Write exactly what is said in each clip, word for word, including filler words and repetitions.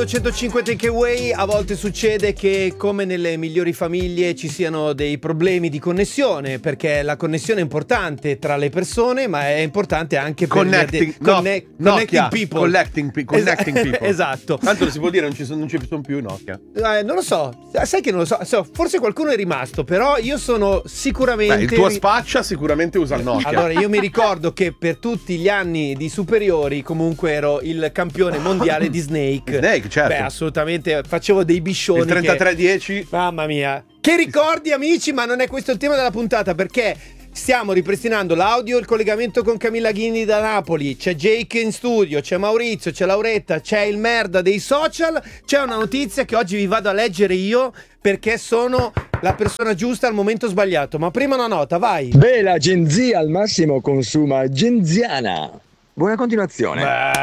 ascoltando centocinque Takeaway. A volte succede che, come nelle migliori famiglie, ci siano dei problemi di connessione, perché la connessione è importante tra le persone, ma è importante anche per connecting, de- conne- no, connecting Nokia, people. Collecting, pe- connecting Es- people. Esatto. Tanto si può dire, non ci sono, non ci sono più Nokia. Eh, non lo so, sai che non lo so. so, forse qualcuno è rimasto, però io sono sicuramente. Beh, il tuo spaccia sicuramente usa il Nokia. Allora, io mi ricordo che per tutti gli anni di superiori comunque ero il campione mondiale di Snake. Snake, certo. Beh, assolutamente, facevo dei biscioni. Il trentatré dieci. Che... Mamma mia. Che ricordi, amici, ma non è questo il tema della puntata, perché stiamo ripristinando l'audio, il collegamento con Camilla Ghini da Napoli, c'è Jake in studio, c'è Maurizio, c'è Lauretta, c'è il merda dei social, c'è una notizia che oggi vi vado a leggere io perché sono la persona giusta al momento sbagliato. Ma prima una nota, vai. Beh, l'agenzia al massimo consuma genziana. Buona continuazione.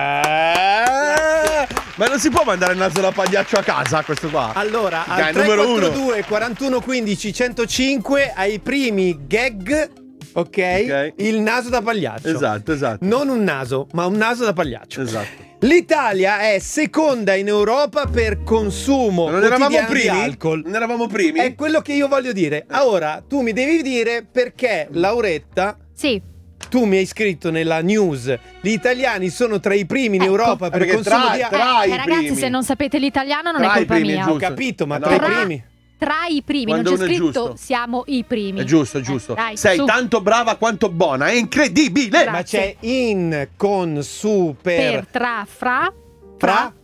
Beh... Ma non si può mandare il naso da pagliaccio a casa questo qua? Allora, Dai, al numero tre quattro uno. due quarantuno quindici centocinque ai primi gag, okay, Ok. il naso da pagliaccio. Esatto, esatto. Non un naso, ma un naso da pagliaccio. Esatto. L'Italia è seconda in Europa per consumo Non eravamo quotidiano di primi? alcol. Non eravamo primi? È quello che io voglio dire. Ora, tu mi devi dire perché, Lauretta, Sì. tu mi hai scritto nella news, gli italiani sono tra i primi in Ecco. Europa per Perché consumo tra- di alcol. tra- Eh, i ragazzi, primi. se non sapete l'italiano non Tra è i colpa primi, mia. giusto. Ho capito, ma Eh, tra no. i primi. Tra i primi, Quando non c'è uno è scritto giusto. siamo i primi. È giusto, è giusto. Eh, dai, Sei su. tanto brava quanto buona, è incredibile. Bra- Ma c'è in, con, su, per, Per, tra, fra, fra,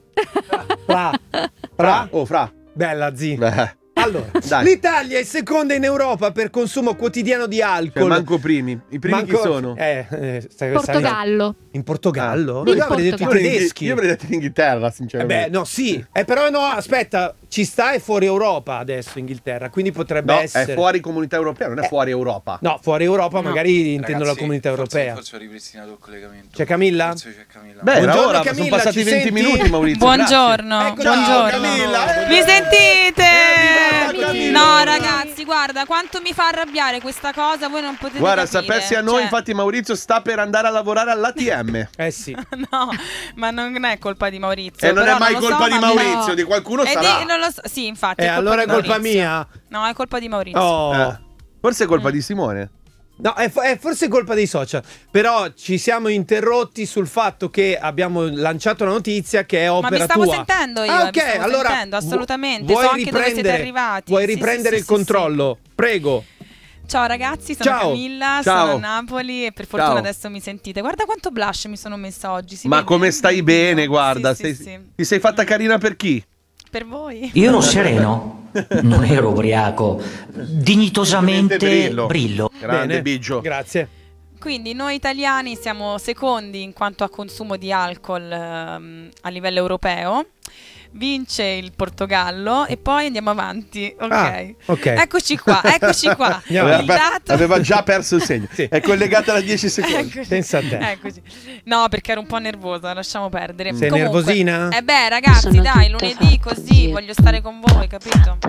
fra, fra. Oh, fra. Bella, zi. Beh, Allora, Dai. l'Italia è seconda in Europa per consumo quotidiano di alcol. cioè, manco primi. I primi Manco- chi sono? Eh, eh, stai- Portogallo. stai- in Portogallo? Nel Io avrei detto i Portogallo. tedeschi. Io avrei detto in Inghilterra, Eh sinceramente. beh, no, sì. Eh, però no, aspetta, ci sta è fuori Europa adesso Inghilterra, quindi potrebbe No, essere. è fuori comunità europea, non è Eh. fuori Europa. No, fuori Europa No. magari intendo la Ragazzi, comunità forse- europea. Forse ho ripristinato il collegamento. C'è Camilla? Forse c'è Camilla. Beh, era Buongiorno, ora, Camilla, sono passati ci venti senti? minuti, Maurizio. Buongiorno, grazie. Ecco, buongiorno. ciao, Camilla. Mi sentite? Eh, Camilla. No, ragazzi, guarda quanto mi fa arrabbiare questa cosa, voi non potete Guarda, capire. sapessi a noi, Cioè, infatti Maurizio sta per andare a lavorare all'A T M. Eh sì. No, ma non è colpa di Maurizio. E non però è mai lo colpa so, di ma Maurizio, no. di qualcuno E sarà. di- non lo so. Sì, infatti. E è colpa allora è di colpa Maurizio. mia? No, è colpa di Maurizio. Oh. Eh, Forse è colpa di Simone. No, è, fo- è forse colpa dei social. Però ci siamo interrotti sul fatto che abbiamo lanciato la notizia che è opera Ma vi stavo tua. sentendo io, Ah, vi ok, stavo allora sentendo, assolutamente. vu- vuoi So anche dove siete riprendere- arrivati. Vuoi Sì, riprendere sì, il sì, sì, controllo? Prego. Ciao ragazzi, sono Ciao. Camilla, Ciao. sono a Napoli e per fortuna Ciao. adesso mi sentite. Guarda quanto blush mi sono messa oggi. si Ma vede? come stai bene, guarda. Sì, sì, sei- sì. Ti sei fatta carina per chi? Per voi. Io ero sereno, non ero ubriaco, dignitosamente Brillo. brillo. Grande Bene. Biggio. Grazie. Quindi noi italiani siamo secondi in quanto a consumo di alcol ehm, a livello europeo. Vince il Portogallo e poi andiamo avanti. Ok. Ah, ok. Eccoci qua, eccoci qua. Andiamo Il Aveva, dato aveva già perso il segno. Sì. È collegata da dieci secondi. Eccoci. Pensa a te. Eccoci. No, perché ero un po' nervosa, lasciamo perdere. Sei Comunque, nervosina? Eh beh, ragazzi, Sono dai, tutte lunedì così, fantasie. voglio stare con voi, capito?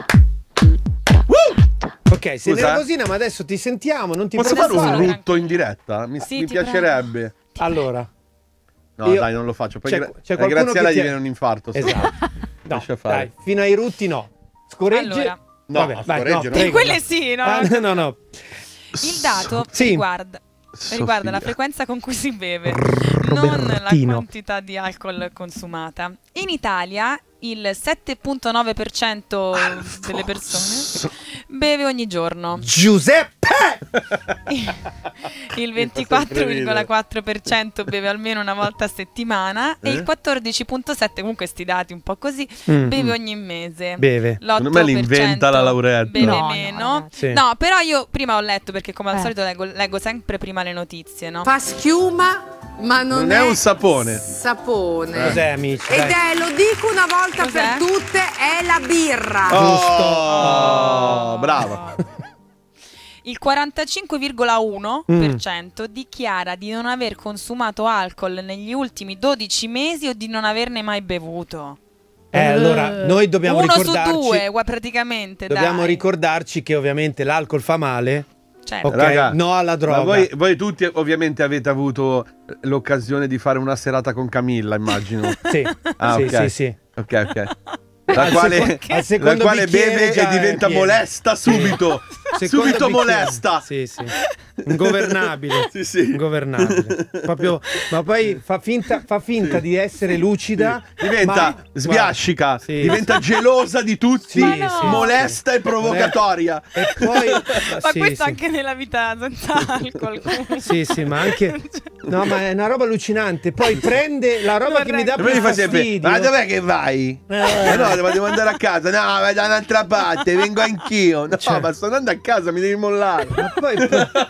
Ok, sei Scusa? nervosina, ma adesso ti sentiamo, non ti Posso fare un preoccupare. rutto in diretta? Mi, Sì, mi ti piacerebbe. Allora, No, Io- dai, non lo faccio. Poi c'è- gra- c'è a qualcuno Graziella che gli ti- viene un infarto. sto- esatto. No, Lascia fare. dai, fino ai rutti no. Scorregge. Allora. No, Vabbè, a vai, scorregge no, no. prego, Quelle no. sì, no? Ah, no, no, no. Il dato Sì. riguarda, riguarda la Sofia. frequenza con cui si beve, non la Robertino. quantità di alcol consumata. In Italia il sette virgola nove per cento delle persone beve ogni giorno, Giuseppe! il ventiquattro virgola quattro per cento beve almeno una volta a settimana e Eh? il quattordici virgola sette per cento, comunque sti dati un po' così, Mm. beve ogni mese. Beve. Secondo me li inventa la Lauretta. Beve No, no, meno. ragazzi. Sì. No, però io prima ho letto, perché come al Eh. solito leggo, leggo sempre prima le notizie, no? Fa schiuma, ma non, Non è un sapone. sapone. Cos'è, amici? Ed Dai. è, lo dico una volta Cos'è? per tutte, è la birra. Oh, brava. Il quarantacinque virgola uno per cento dichiara di non aver consumato alcol negli ultimi dodici mesi o di non averne mai bevuto. Eh, allora, noi dobbiamo Uno su ricordarci due, gua- praticamente. Dobbiamo dai. ricordarci che ovviamente l'alcol fa male. certo. Ok, Raga, no alla droga. Ma voi, voi tutti ovviamente avete avuto l'occasione di fare una serata con Camilla, immagino. Sì, Ah, sì, ok. sì, sì. Ok, ok. La Al quale, seco- al la secondo quale bicchiere beve già e è diventa pieno. molesta subito. Secondo Subito bicchiere. molesta. Sì, sì. Ingovernabile. Sì, sì. Ingovernabile. Proprio, ma poi fa finta, fa finta Sì. di essere lucida. Diventa ma- sbiascica, guarda, sì, diventa sì. gelosa di tutti, Sì, Ma sì, no. molesta sì. e provocatoria. E poi Ma sì, questo sì. anche nella vita senza alcol. comunque. Sì, sì, ma anche no, ma è una roba allucinante. Poi prende la roba Non che mi dà E più poi gli fa sempre: fastidio. ma dov'è che vai? Ma no, devo devo andare a casa. No, vai da un'altra parte, vengo anch'io. No, Cioè. ma sto andando a casa, mi devi mollare. Ma poi,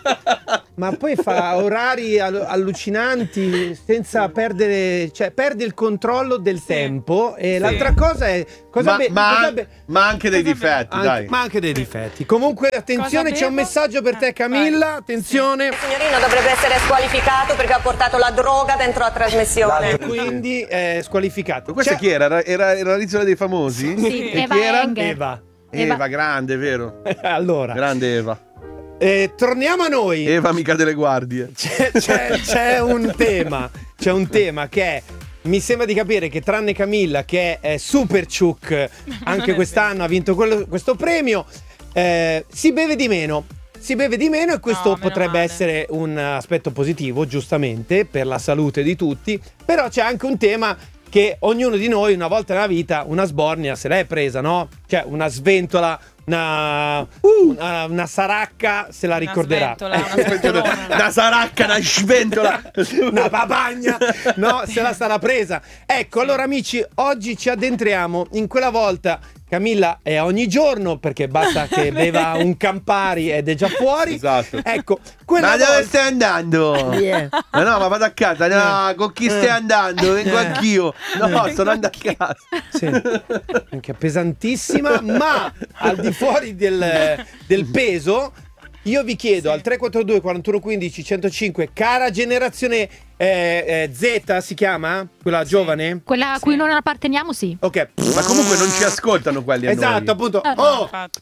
ma poi fa orari allu- allucinanti senza perdere, cioè perde il controllo del Sì. tempo. E Sì. l'altra cosa è cosa Ma, be- ma- cosa be- ma anche dei Cosa difetti, anche- dai. ma anche dei difetti. Comunque, attenzione, Cosa c'è un bevo? messaggio per te, Ah, Camilla. vai. Attenzione. Il signorino dovrebbe essere squalificato perché ha portato la droga dentro la trasmissione. Quindi è squalificato. Questa C'è- chi era? Era, era, era l'isola dei famosi? Sì, E Eva chi era? Enger. Eva. Eva, Eva. grande, vero? Allora, Grande Eva. eh, torniamo a noi. Eva, amica delle guardie. C'è, c'è- c'è un tema, c'è un tema che è, mi sembra di capire che tranne Camilla che è, è super ciuc, anche è quest'anno ha vinto quello- questo premio, eh, si beve di meno. Si beve di meno e questo No, meno potrebbe male. essere un aspetto positivo, giustamente, per la salute di tutti, però c'è anche un tema che ognuno di noi una volta nella vita una sbornia se l'è presa, no? Cioè una sventola, una, una, una saracca se la Una ricorderà. sventola, una sventolona. Una saracca, una sventola. Una papagna, no, se la sarà presa. Ecco, allora amici, oggi ci addentriamo in quella volta. Camilla è ogni giorno perché basta che beva un Campari ed è già fuori. Esatto. Ecco, quella Ma dove volta- stai andando? Yeah. Ma no, ma vado a casa. No, con chi stai andando? Vengo Eh. anch'io. No, sto andando a casa. Sì, anche pesantissima, ma al di fuori del, del peso, io vi chiedo al tre quattro due quarantuno quindici centocinque, cara generazione eh, eh, Z si chiama? Quella giovane? Quella a cui non apparteniamo, sì. Ok. Ma comunque non ci ascoltano quelli a Esatto, noi. appunto. Eh. Oh, Infatti.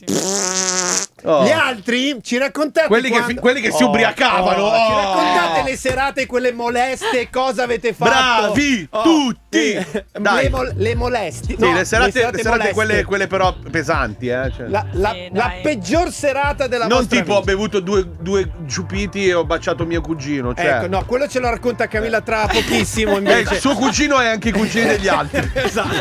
Oh. gli altri ci raccontate Quelli che quando- fi- quelli che si ubriacavano. oh, ci Oh. raccontate le serate quelle moleste, cosa avete fatto? Bravi, tutti. eh, Dai. le, mol- le molesti. Sì, no, le serate, le serate moleste. quelle, quelle però pesanti, eh. Cioè. La, la- Sì, la dai. peggior serata della Non vostra tipo ho vita. bevuto due, due giupiti e ho baciato mio cugino. Cioè. Ecco, no, quello ce lo racconta Camilla tra pochissimo Eh, invece. il suo cugino e anche i cugini degli altri. Esatto.